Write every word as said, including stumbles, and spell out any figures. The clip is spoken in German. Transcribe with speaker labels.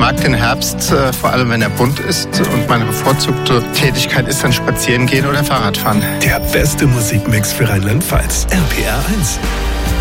Speaker 1: mag den Herbst, äh, vor allem wenn er bunt ist. Und meine bevorzugte Tätigkeit ist dann Spazierengehen oder Fahrradfahren.
Speaker 2: Der beste Musikmix für Rheinland-Pfalz. R P R eins.